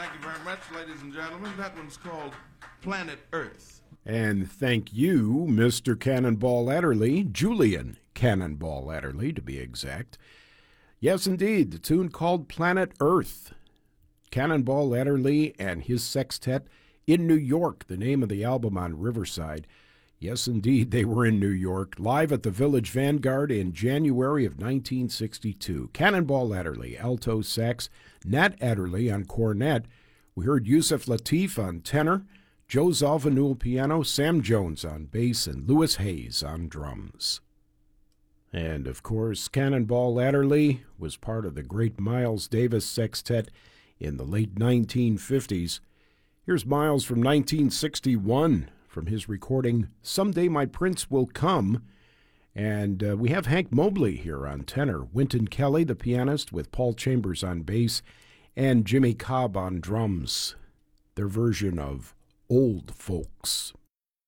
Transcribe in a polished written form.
Thank you very much, ladies and gentlemen. That one's called Planet Earth. And thank you, Mr. Cannonball Adderley, Julian Cannonball Adderley, to be exact. Yes, indeed, the tune called Planet Earth. Cannonball Adderley and his sextet in New York, the name of the album on Riverside. Yes, indeed, they were in New York, live at the Village Vanguard in January of 1962. Cannonball Adderley, alto sax, Nat Adderley on cornet. We heard Yusef Lateef on tenor, Joe Zawinul piano, Sam Jones on bass, and Louis Hayes on drums. And, of course, Cannonball Adderley was part of the great Miles Davis sextet in the late 1950s. Here's Miles from 1961 from his recording, Someday My Prince Will Come. And we have Hank Mobley here on tenor, Wynton Kelly, the pianist, with Paul Chambers on bass, and Jimmy Cobb on drums. Their version of Old Folks.